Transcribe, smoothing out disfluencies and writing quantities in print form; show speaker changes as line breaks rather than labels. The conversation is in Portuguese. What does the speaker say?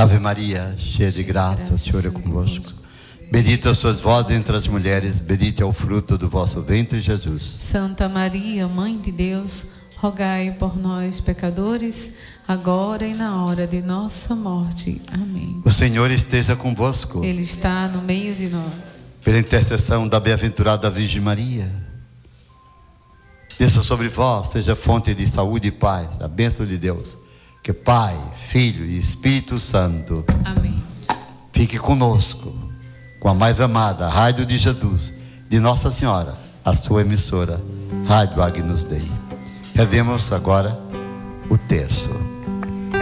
Ave Maria, cheia de graça, o Senhor é convosco. Bendita sois vós entre as mulheres, bendito é o fruto do vosso ventre, Jesus.
Santa Maria, Mãe de Deus, rogai por nós, pecadores, agora e na hora de nossa morte. Amém.
O Senhor esteja convosco.
Ele está no meio de nós.
Pela intercessão da bem-aventurada Virgem Maria, desça sobre vós, seja fonte de saúde e paz, a bênção de Deus, que Pai, Filho e Espírito Santo.
Amém.
Fique conosco, com a mais amada Rádio de Jesus, de Nossa Senhora, a sua emissora, Rádio Agnus Dei. Rezemos agora o terço.